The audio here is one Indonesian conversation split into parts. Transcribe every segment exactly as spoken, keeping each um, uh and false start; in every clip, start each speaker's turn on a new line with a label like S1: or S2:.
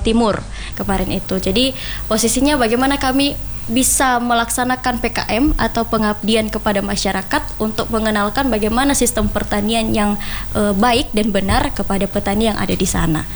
S1: Timur kemarin itu. Jadi posisinya bagaimana kami bisa melaksanakan P K M atau pengabdian kepada masyarakat untuk mengenalkan bagaimana sistem pertanian yang uh, baik dan benar kepada petani yang ada di sana.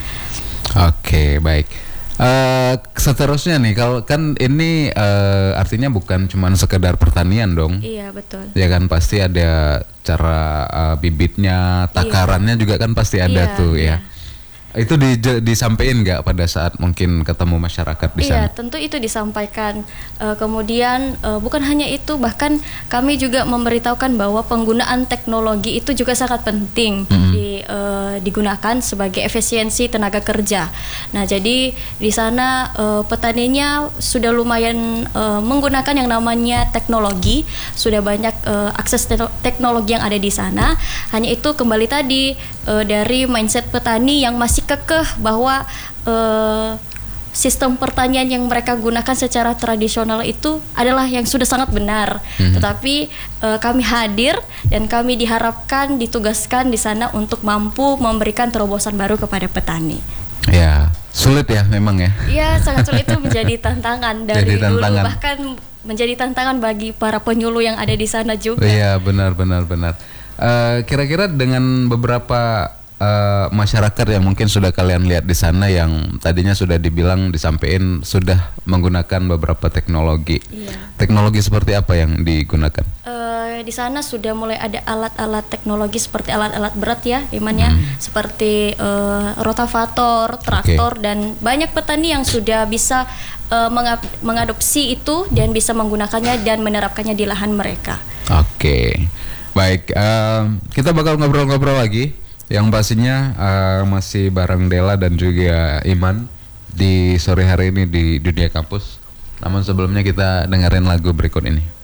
S2: Oke, baik. Uh, seterusnya nih, kalau kan ini uh, artinya bukan cuma sekedar pertanian dong.
S1: Iya, betul.
S2: Ya kan, pasti ada cara uh, bibitnya, takarannya iya. juga kan pasti ada iya, tuh iya. ya. Itu di, disampaikan nggak pada saat mungkin ketemu masyarakat di sana?
S1: Iya, tentu itu disampaikan. E, kemudian e, bukan hanya itu, bahkan kami juga memberitahukan bahwa penggunaan teknologi itu juga sangat penting mm-hmm. di, e, digunakan sebagai efisiensi tenaga kerja. Nah, jadi di sana e, petaninya sudah lumayan e, menggunakan yang namanya teknologi, sudah banyak e, akses te- teknologi yang ada di sana. Hanya itu kembali tadi e, dari mindset petani yang masih kekeh bahwa uh, sistem pertanian yang mereka gunakan secara tradisional itu adalah yang sudah sangat benar. Mm-hmm. Tetapi uh, kami hadir dan kami diharapkan ditugaskan di sana untuk mampu memberikan terobosan baru kepada petani.
S2: Ya, sulit ya memang ya.
S1: Iya, sangat sulit, itu menjadi tantangan dari tantangan. dulu, bahkan menjadi tantangan bagi para penyuluh yang ada di sana juga.
S2: Iya, benar benar benar. Uh, kira-kira dengan beberapa Uh, masyarakat yang mungkin sudah kalian lihat di sana yang tadinya sudah dibilang disampaikan sudah menggunakan beberapa teknologi. Iya. Teknologi seperti apa yang digunakan?
S1: Uh, di sana sudah mulai ada alat-alat teknologi seperti alat-alat berat ya, Iman ya, hmm. seperti uh, rotavator, traktor, okay. dan banyak petani yang sudah bisa uh, mengap- mengadopsi itu dan bisa menggunakannya dan menerapkannya di lahan mereka.
S2: Oke, okay. Baik. Uh, kita bakal ngobrol-ngobrol lagi. Yang pastinya uh, masih bareng Della dan juga Iman di sore hari ini di Dunia Kampus. Namun sebelumnya kita dengerin lagu berikut ini.